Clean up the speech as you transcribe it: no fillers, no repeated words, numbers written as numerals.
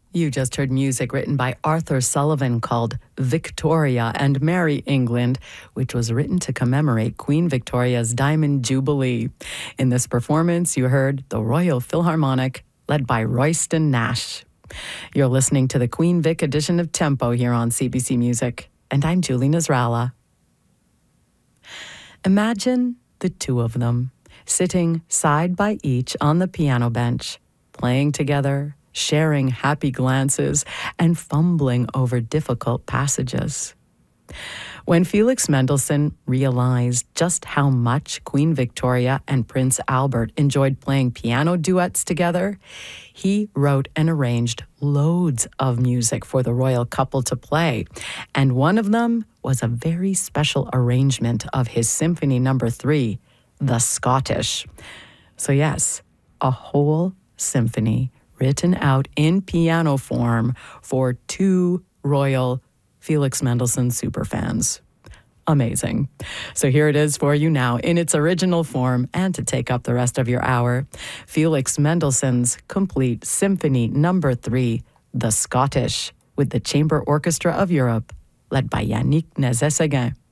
You just heard music written by Arthur Sullivan called Victoria and Merry England, which was written to commemorate Queen Victoria's Diamond Jubilee. In this performance, you heard the Royal Philharmonic, led by Royston Nash. You're listening to the Queen Vic edition of Tempo here on CBC Music, and I'm Julie Nasrallah. Imagine the two of them sitting side by each on the piano bench, playing together, sharing happy glances, and fumbling over difficult passages. When Felix Mendelssohn realized just how much Queen Victoria and Prince Albert enjoyed playing piano duets together, he wrote and arranged loads of music for the royal couple to play, and one of them was a very special arrangement of his Symphony No. 3, The Scottish. So yes, a whole symphony written out in piano form for two royal Felix Mendelssohn superfans. Amazing. So here it is for you now in its original form, and to take up the rest of your hour, Felix Mendelssohn's complete Symphony No. 3, The Scottish, with the Chamber Orchestra of Europe, led by Yannick Nézet-Séguin.